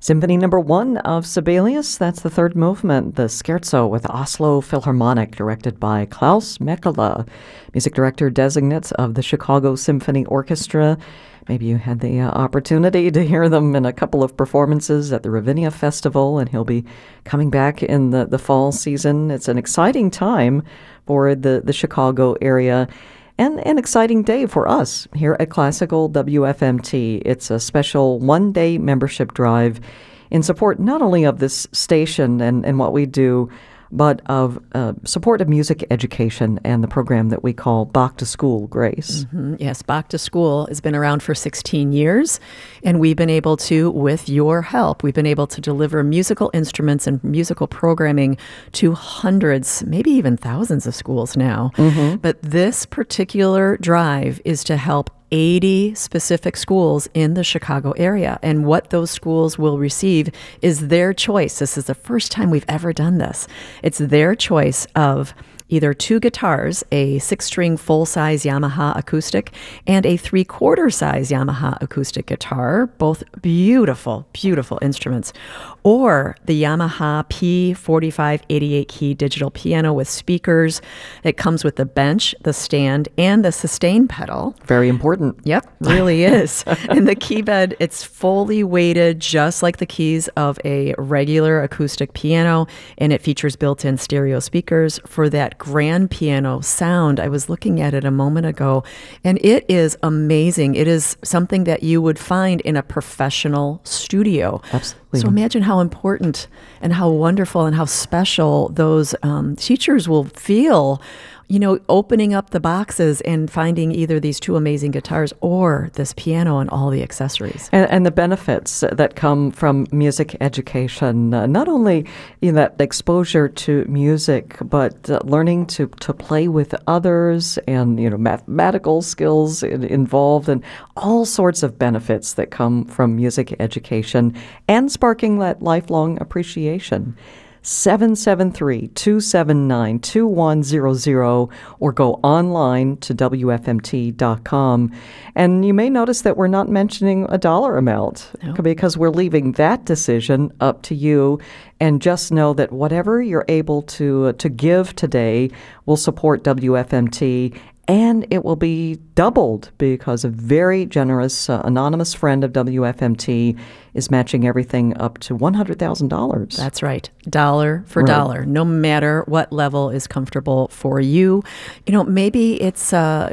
Symphony Number 1 of Sibelius, that's the third movement, the Scherzo with Oslo Philharmonic, directed by Klaus Mekala, music director designate of the Chicago Symphony Orchestra. Maybe you had the opportunity to hear them in a couple of performances at the Ravinia Festival, and he'll be coming back in the fall season. It's an exciting time for the Chicago area. And an exciting day for us here at Classical WFMT. It's a special one-day membership drive in support not only of this station and what we do, but of support of music education and the program that we call Bach to School, Grace. Mm-hmm. Yes, Bach to School has been around for 16 years, and we've been able to, with your help, we've been able to deliver musical instruments and musical programming to hundreds, maybe even thousands of schools now. Mm-hmm. But this particular drive is to help 80 specific schools in the Chicago area. And what those schools will receive is their choice. This is the first time we've ever done this. It's their choice of either 2 guitars, a 6-string full-size Yamaha acoustic, and a 3/4 size Yamaha acoustic guitar, both beautiful, beautiful instruments, or the Yamaha P45 88-key digital piano with speakers. It comes with the bench, the stand, and the sustain pedal. Very important. Yep, really is. And the key bed, it's fully weighted just like the keys of a regular acoustic piano, and it features built-in stereo speakers for that grand piano sound. I was looking at it a moment ago, and it is amazing. It is something that you would find in a professional studio. Absolutely. So imagine how important and how wonderful and how special those teachers will feel, you know, opening up the boxes and finding either these 2 amazing guitars or this piano and all the accessories. And the benefits that come from music education, not only that exposure to music, but learning to play with others and, mathematical skills involved and all sorts of benefits that come from music education and sparking that lifelong appreciation. 773-279-2100 or go online to WFMT.com. And you may notice that we're not mentioning a dollar amount because we're leaving that decision up to you. And just know that whatever you're able to give today will support WFMT, and it will be doubled because a very generous anonymous friend of WFMT is matching everything up to $100,000. That's right. Dollar for dollar, no matter what level is comfortable for you. Maybe it's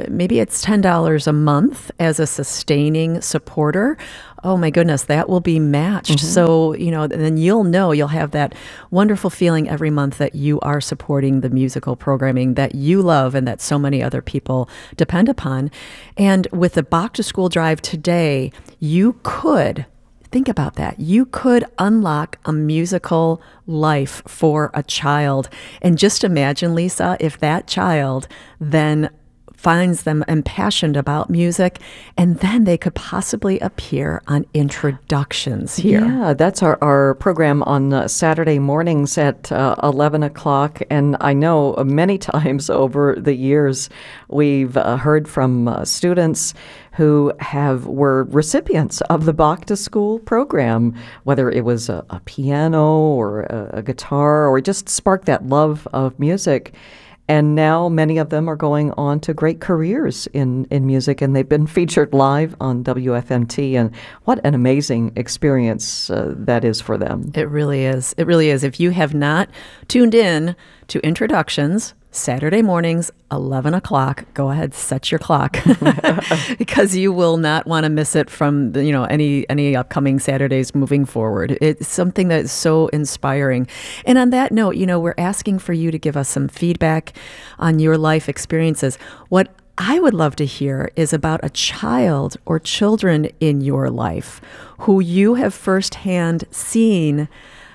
$10 a month as a sustaining supporter. Oh my goodness, that will be matched. Mm-hmm. So, then you'll have that wonderful feeling every month that you are supporting the musical programming that you love and that so many other people depend upon. And with the Bach to School drive today, you could think about that. You could unlock a musical life for a child. And just imagine, Lisa, if that child then finds them impassioned about music, and then they could possibly appear on introductions here. Yeah, that's our program on Saturday mornings at 11 o'clock. And I know many times over the years we've heard from students who were recipients of the Bach to School program, whether it was a piano or a guitar or just sparked that love of music. And now many of them are going on to great careers in music, and they've been featured live on WFMT. And what an amazing experience that is for them. It really is. It really is. If you have not tuned in to introductions, Saturday mornings, 11 o'clock, go ahead, set your clock because you will not want to miss it from any upcoming Saturdays moving forward. It's something that is so inspiring. And on that note, we're asking for you to give us some feedback on your life experiences. What I would love to hear is about a child or children in your life who you have firsthand seen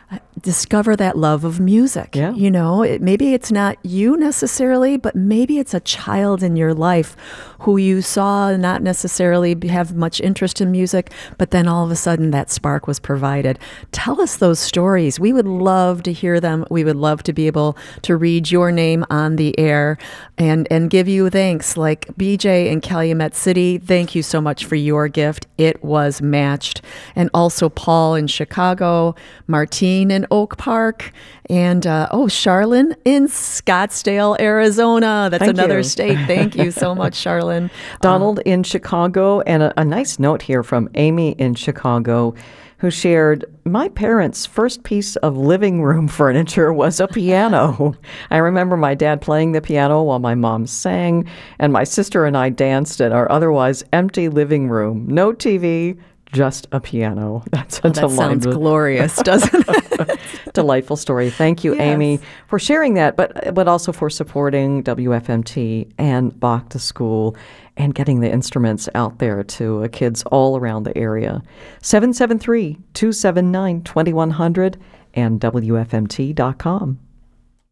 discover that love of music. Yeah. You know, maybe it's not you necessarily, but maybe it's a child in your life who you saw not necessarily have much interest in music, but then all of a sudden that spark was provided. Tell us those stories. We would love to hear them. We would love to be able to read your name on the air and give you thanks. Like BJ in Calumet City, thank you so much for your gift. It was matched. And also Paul in Chicago, Martine in Oak Park, and Charlene in Scottsdale, Arizona. That's Thank another you. state. Thank you so much, Charlene. Donald in Chicago, and a nice note here from Amy in Chicago, who shared, my parents' first piece of living room furniture was a piano. I remember my dad playing the piano while my mom sang, and my sister and I danced in our otherwise empty living room. No TV, just a piano. That's a That sounds glorious, doesn't it? delightful story. Thank you, Yes. Amy, for sharing that, but also for supporting WFMT and Bach to School and getting the instruments out there to kids all around the area. 773-279-2100 and WFMT.com.